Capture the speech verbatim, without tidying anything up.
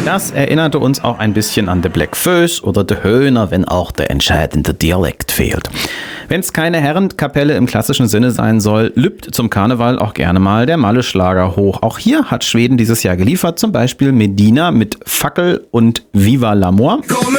Das erinnerte uns auch ein bisschen an The Black Föß oder The Höhner, wenn auch der entscheidende Dialekt fehlt. Wenn es keine Herrenkapelle im klassischen Sinne sein soll, lübt zum Karneval auch gerne mal der Malle-Schlager hoch. Auch hier hat Schweden dieses Jahr geliefert, zum Beispiel Medina mit Fackel und Viva l'Amour.